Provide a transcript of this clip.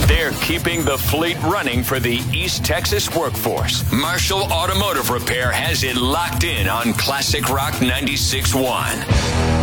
They're keeping the fleet running for the East Texas workforce. Marshall Automotive Repair has it locked in on Classic Rock 96.1.